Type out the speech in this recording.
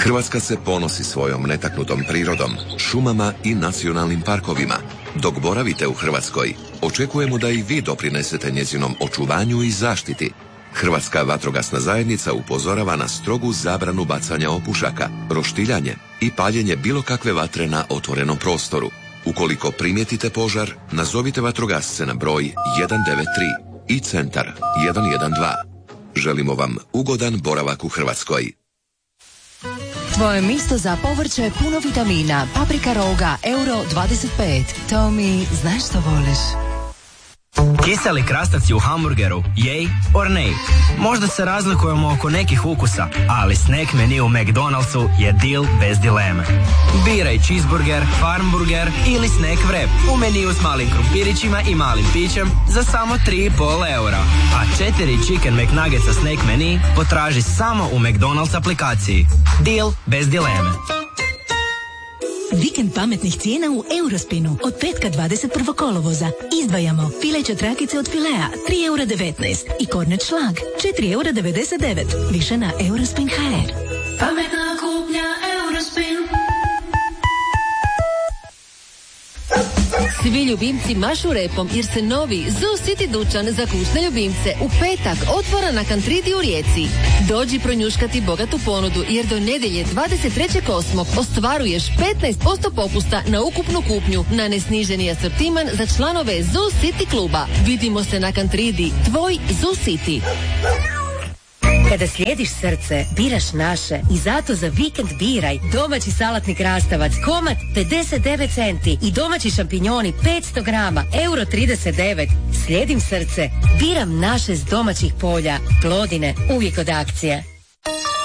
Hrvatska se ponosi svojom netaknutom prirodom, šumama i nacionalnim parkovima. Dok boravite u Hrvatskoj, očekujemo da i vi doprinesete njezinom očuvanju i zaštiti. Hrvatska vatrogasna zajednica upozorava na strogu zabranu bacanja opušaka, roštiljanje i paljenje bilo kakve vatre na otvorenom prostoru. Ukoliko primijetite požar, nazovite vatrogasce na broj 193 i centar 112. Želimo vam ugodan boravak u Hrvatskoj. Tvoje misto za povrće puno vitamina. Paprika roga, euro 25. Tommy, znaš što voliš? Kiseli krastavci u hamburgeru, yay or nay? Možda se razlikujemo oko nekih ukusa, ali snack menu u McDonald'su je deal bez dileme. Biraj cheeseburger, farmburger ili snack wrap u meniju s malim krumpirićima i malim pićem za samo 3,5 eura. A 4 chicken McNuggetsa snack menu potraži samo u McDonald's aplikaciji. Deal bez dileme. Vikend pametnih cijena u Eurospinu od petka 21. kolovoza. Izdvajamo fileće trakice od Filea 3,19 € i kornet šlag 4,99 €. Više na Eurospin.hr. Pametna kupnja Eurospin. Svi ljubimci mašu repom jer se novi Zoo City dućan za kućne ljubimce u petak otvara na Kantridi u Rijeci. Dođi pronjuškati bogatu ponudu jer do nedjelje 23.8. ostvaruješ 15% popusta na ukupnu kupnju na nesniženi asortiman za članove Zoo City kluba. Vidimo se na Kantridi, tvoj Zoo City. Kada slijediš srce, biraš naše i zato za vikend biraj domaći salatni krastavac, komad 59 centi i domaći šampinjoni 500 grama, euro 39. Slijedim srce, biram naše s domaćih polja. Plodine, uvijek od akcije.